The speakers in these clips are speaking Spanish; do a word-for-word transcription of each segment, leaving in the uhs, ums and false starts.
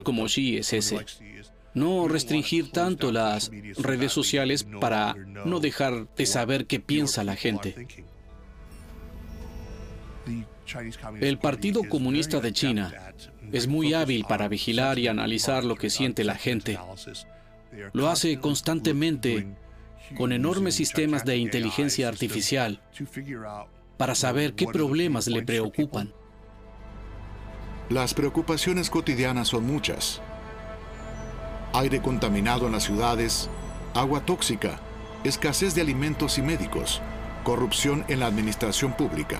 como Xi es ese. No restringir tanto las redes sociales para no dejar de saber qué piensa la gente. El Partido Comunista de China es muy hábil para vigilar y analizar lo que siente la gente. Lo hace constantemente con enormes sistemas de inteligencia artificial para saber qué problemas le preocupan. Las preocupaciones cotidianas son muchas. Aire contaminado en las ciudades, agua tóxica, escasez de alimentos y médicos, corrupción en la administración pública.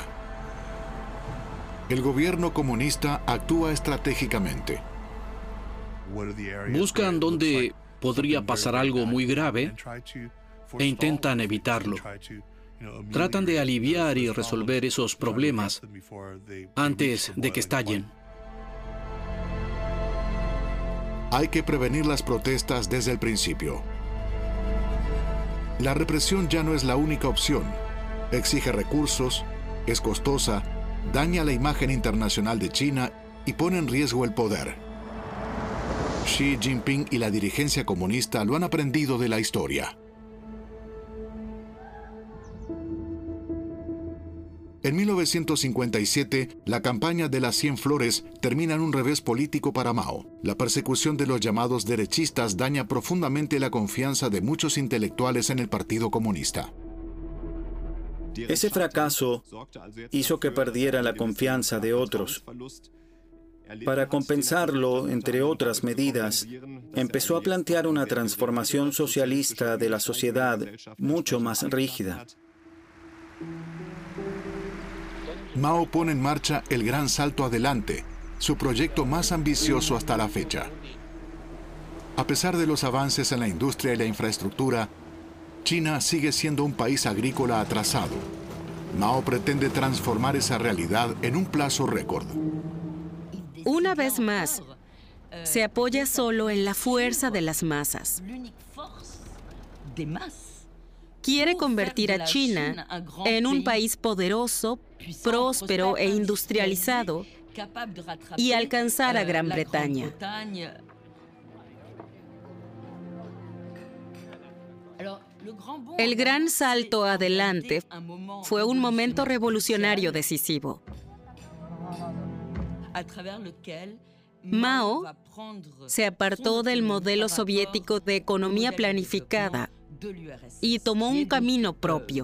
El gobierno comunista actúa estratégicamente. Buscan dónde podría pasar algo muy grave e intentan evitarlo. Tratan de aliviar y resolver esos problemas antes de que estallen. Hay que prevenir las protestas desde el principio. La represión ya no es la única opción. Exige recursos, es costosa, daña la imagen internacional de China y pone en riesgo el poder. Xi Jinping y la dirigencia comunista lo han aprendido de la historia. En mil novecientos cincuenta y siete, la campaña de las Cien Flores termina en un revés político para Mao. La persecución de los llamados derechistas daña profundamente la confianza de muchos intelectuales en el Partido Comunista. Ese fracaso hizo que perdiera la confianza de otros. Para compensarlo, entre otras medidas, empezó a plantear una transformación socialista de la sociedad mucho más rígida. Mao pone en marcha el Gran Salto Adelante, su proyecto más ambicioso hasta la fecha. A pesar de los avances en la industria y la infraestructura, China sigue siendo un país agrícola atrasado. Mao pretende transformar esa realidad en un plazo récord. Una vez más, se apoya solo en la fuerza de las masas. Quiere convertir a China en un país poderoso, próspero e industrializado y alcanzar a Gran Bretaña. El Gran Salto Adelante fue un momento revolucionario decisivo. Mao se apartó del modelo soviético de economía planificada y tomó un camino propio.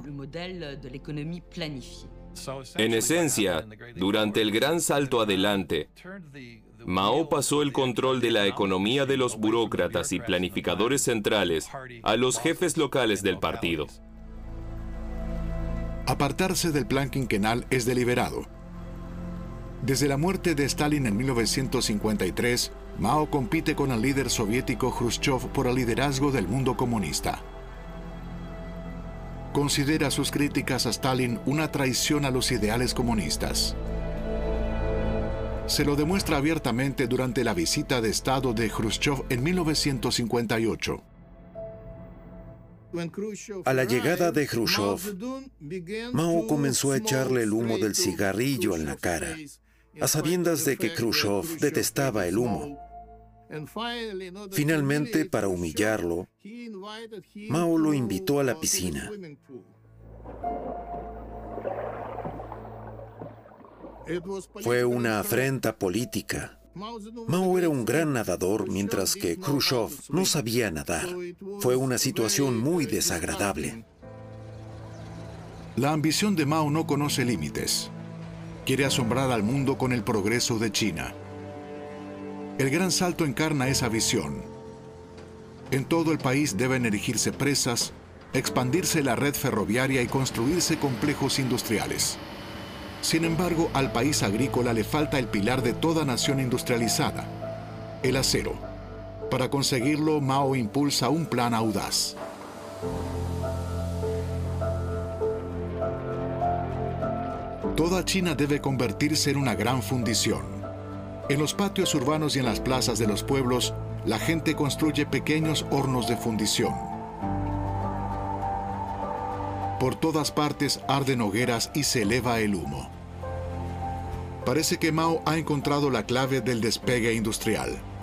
En esencia, durante el Gran Salto Adelante, Mao pasó el control de la economía de los burócratas y planificadores centrales a los jefes locales del partido. Apartarse del plan quinquenal es deliberado. Desde la muerte de Stalin en mil novecientos cincuenta y tres, Mao compite con el líder soviético Khrushchev por el liderazgo del mundo comunista. Considera sus críticas a Stalin una traición a los ideales comunistas. Se lo demuestra abiertamente durante la visita de Estado de Khrushchev en mil novecientos cincuenta y ocho. A la llegada de Khrushchev, Mao comenzó a echarle el humo del cigarrillo en la cara, a sabiendas de que Khrushchev detestaba el humo. Finalmente, para humillarlo, Mao lo invitó a la piscina. Fue una afrenta política. Mao era un gran nadador, mientras que Khrushchev no sabía nadar. Fue una situación muy desagradable. La ambición de Mao no conoce límites. Quiere asombrar al mundo con el progreso de China. El Gran Salto encarna esa visión. En todo el país deben erigirse presas, expandirse la red ferroviaria y construirse complejos industriales. Sin embargo, al país agrícola le falta el pilar de toda nación industrializada, el acero. Para conseguirlo, Mao impulsa un plan audaz. Toda China debe convertirse en una gran fundición. En los patios urbanos y en las plazas de los pueblos, la gente construye pequeños hornos de fundición. Por todas partes arden hogueras y se eleva el humo. Parece que Mao ha encontrado la clave del despegue industrial.